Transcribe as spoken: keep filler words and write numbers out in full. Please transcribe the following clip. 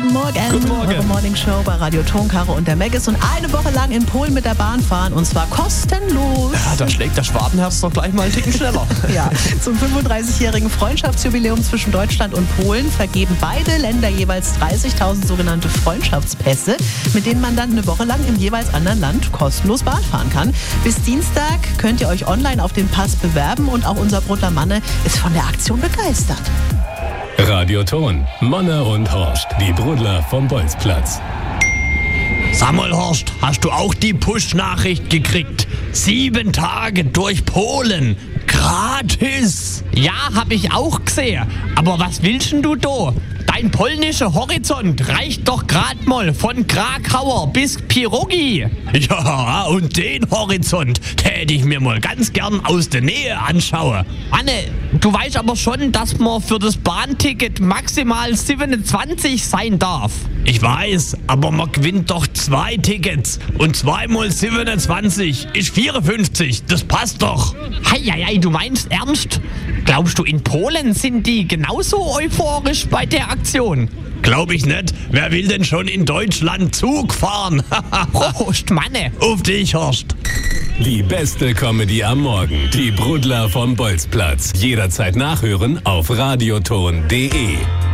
Guten Morgen. Guten Morgen. Eure Morning Show bei Radio Ton, Caro und der Meggis und eine Woche lang in Polen mit der Bahn fahren und zwar kostenlos. Ja, da schlägt das Schwabenherz doch gleich mal einen Ticken schneller. Ja, zum fünfunddreißigjährigen Freundschaftsjubiläum zwischen Deutschland und Polen vergeben beide Länder jeweils dreißigtausend sogenannte Freundschaftspässe, mit denen man dann eine Woche lang im jeweils anderen Land kostenlos Bahn fahren kann. Bis Dienstag könnt ihr euch online auf den Pass bewerben und auch unser Brudler Manne ist von der Aktion begeistert. Radio Ton, Manne und Horst, die Brudler vom Bolzplatz. Sag mal, Horst, hast du auch die Push-Nachricht gekriegt? Sieben Tage durch Polen. Gratis. Ja, hab ich auch gesehen. Aber was willst denn du da? Dein polnischer Horizont reicht doch grad mal von Krakauer bis Pirogi. Ja, und den Horizont täte ich mir mal ganz gern aus der Nähe anschauen. Anne, du weißt aber schon, dass man für das Bahnticket maximal siebenundzwanzig sein darf. Ich weiß, aber man gewinnt doch zwei Tickets. Und zweimal siebenundzwanzig ist vierundfünfzig. Das passt doch. Heieiei, du meinst ernst? Glaubst du, in Polen sind die genauso euphorisch bei der Aktion? Glaub ich nicht. Wer will denn schon in Deutschland Zug fahren? Prost, Manne. Auf dich, Horst. Die beste Comedy am Morgen. Die Brudler vom Bolzplatz. Jederzeit nachhören auf radioton punkt de.